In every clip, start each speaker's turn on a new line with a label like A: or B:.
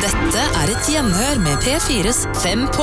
A: Dette et gjenhør med P4's 5 på.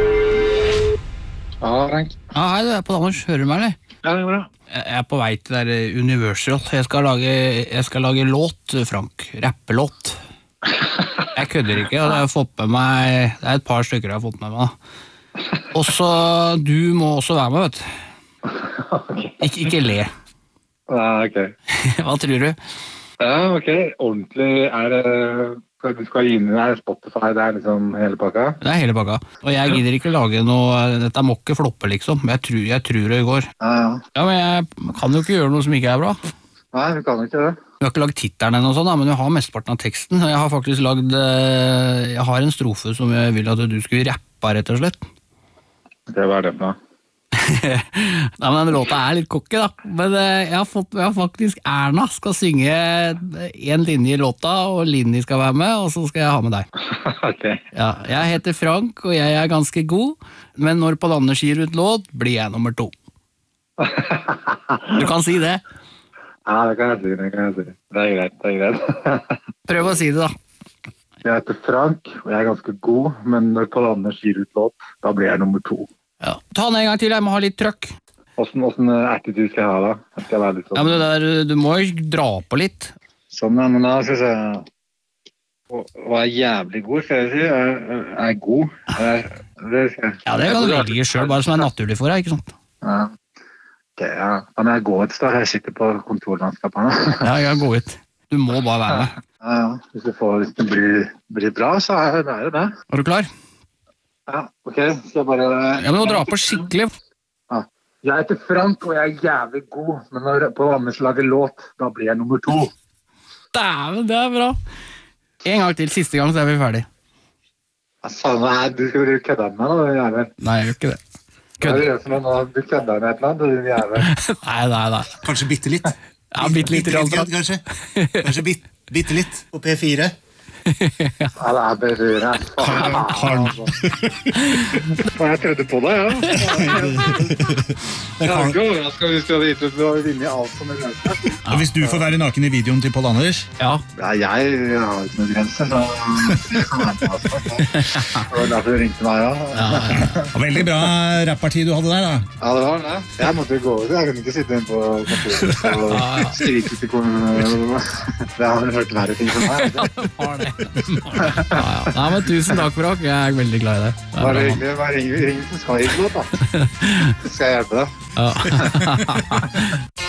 B: Ja, Frank.
C: Ja, hei, du på Anders. Hører du meg, eller?
B: Ja, det går bra.
C: Jeg på vei til der Universal. Jeg skal lage låt, Frank. Rappelåt. Jeg kødder ikke, og det har fått med meg... Det et par stykker jeg har fått med meg, da. Og så, du må også være med, vet du.
B: Okay.
C: Ikke le.
B: Ja, ok.
C: Hva tror du?
B: Ja, ok. Ordentlig du skal gi inn i Spotify, det liksom hele pakka?
C: Det hele pakka. Og jeg gidder ikke lage noe... Dette må ikke floppe, liksom. Jeg tror det går.
B: Ja, ja.
C: Ja, men jeg kan jo ikke gjøre noe som ikke bra.
B: Nei, vi kan ikke det.
C: Vi har ikke lagd tittelen ennå, sånn, men vi har mesteparten av teksten. Jeg har faktisk lagd... Jeg har en strofe som jeg vil at du skulle rappe, rett og slett.
B: Det var det for noe.
C: Nei, men den låta litt kokke, da. Men jeg har faktisk Erna skal synge en linje i låta, og Linni skal være med, og så skal jeg ha med deg.
B: Ok.
C: Ja, jeg heter Frank, og jeg ganske god, men når Pål Anders gir ut låt, blir jeg nummer 2. Du kan si det.
B: Ja, det kan jeg si. Det greit.
C: Prøv å si det, da.
B: Jeg heter Frank, og jeg ganske god, men når Pål Anders gir ut låt, da blir jeg nummer 2.
C: Ja. Ta den en gang til, jeg må ha litt trøkk.
B: Hvordan attitude skal jeg ha da? Jeg skal være litt sånn...
C: Ja, men du må jo dra på litt.
B: Sånn, ja, men da skal jeg si... Å jævlig god, skal jeg si. Er god. Det skal jeg...
C: Ja, det kan du velge selv, bare som naturlig for deg, ikke sant?
B: Ja. Ok, ja. Da må jeg gå et sted, jeg sitter på kontorlandskapene.
C: Ja, jeg går ut. Du må bare være med.
B: Ja, hvis det blir bra, så det jo det.
C: Er du klar?
B: Ja, ok. Skal jeg bare...
C: Ja, men nå dra på skikkelig.
B: Ja. Jeg heter Frank, og jeg jævlig god, men når Pål Anders lager låt, da blir jeg nummer 2.
C: Dæven, det bra. En gang til, siste gang, så vi ferdig.
B: Du skal kødde med meg da, jævel.
C: Nei, jeg gjør ikke det.
B: Du kødder med et eller annet, du jævel.
C: Nei.
D: Kanskje bitte litt.
C: Ja, bitte litt.
D: Kanskje bitte litt på P4.
B: Ja, det P4. Jeg trodde på det, ja. Jeg har ikke overrasket hvis du hadde gitt ut du har vunnet alt som grense.
D: Og hvis du får være naken i videoen til Pål Anders?
C: Ja.
B: Jeg har ikke noen grenser, så jeg kan være med oss. Det var derfor du ringte meg, ja.
D: Veldig bra rapparti du hadde der, da.
B: Ja, det var det. Jeg måtte jo gå ut. Jeg kunne ikke sitte inne på kontoret og skrike til kommunen. Det har vel hørt verre ting som meg.
C: Det var det. Nei, men tusen takk, Frank. Jeg veldig glad i deg.
B: Bare ring som skal i låt, da. Så skal jeg hjelpe deg.
C: Ja.